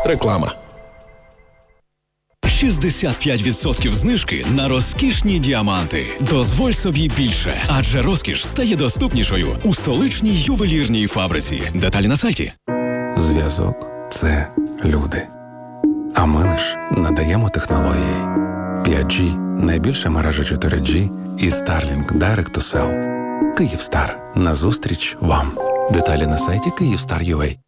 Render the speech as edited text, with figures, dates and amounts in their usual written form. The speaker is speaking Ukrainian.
Реклама. 65% знижки на розкішні діаманти. Дозволь собі більше, адже розкіш стає доступнішою у столичній ювелірній фабриці. Деталі на сайті. Зв'язок – це люди. А ми лиш надаємо технології. 5G – найбільша мережа 4G і Starlink Direct to Cell. Київстар. Назустріч вам. Деталі на сайті Kyivstar.ua.